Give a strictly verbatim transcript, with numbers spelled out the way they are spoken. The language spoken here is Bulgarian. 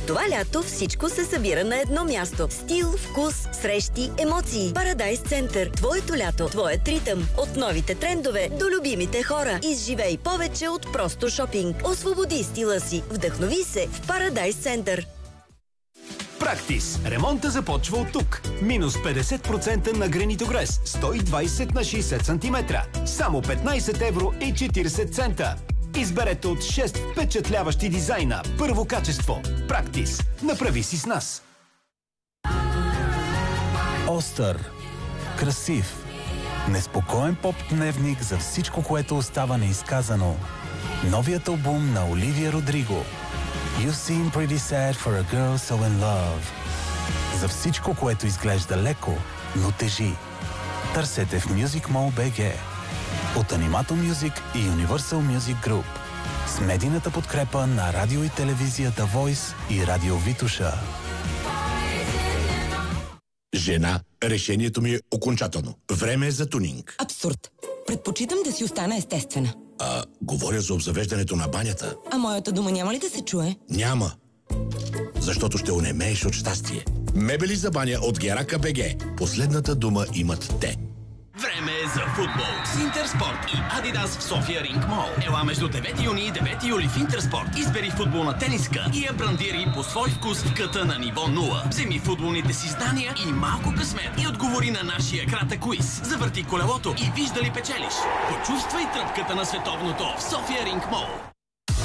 Това лято всичко се събира на едно място. Стил, вкус, срещи, емоции. Парадайс Център. Твоето лято, твоят ритъм. От новите трендове до любимите хора. Изживей повече от просто шопинг. Освободи стила си. Вдъхнови се в Парадайс Център. Практис. Ремонта започва от тук. Минус петдесет процента на гранитогрес. сто и двадесет на шейсет сантиметра. Само петнадесет евро и четиридесет цента. Изберете от шест впечатляващи дизайна. Първо качество. Практис. Направи си с нас. Остър. Красив. Неспокоен поп-дневник за всичко, което остава неизказано. Новият албум на Оливия Родриго. You seem pretty sad for a girl so in love. За всичко, което изглежда леко, но тежи. Търсете в Music Mall би джи. От Animato Music и Universal Music Group. С медийната подкрепа на радио и телевизия The Voice и Радио Витуша. Жена, решението ми е окончателно. Време е за тунинг. Абсурд. Предпочитам да си остана естествена. А, говоря за обзавеждането на банята. А моята дума няма ли да се чуе? Няма. Защото ще онемееш от щастие. Мебели за баня от Герака БГ. Последната дума имат те. Време е за футбол с Интерспорт и Адидас в София Ринг Мол. Ела между девети юни и девети юли в Интерспорт. Избери футболна тениска и я брандири по свой вкус в къта на ниво нула. Вземи футболните си знания и малко късмет и отговори на нашия кратък квиз. Завърти колелото и виж дали печелиш. Почувствай тръпката на световното в София Ринг Мол.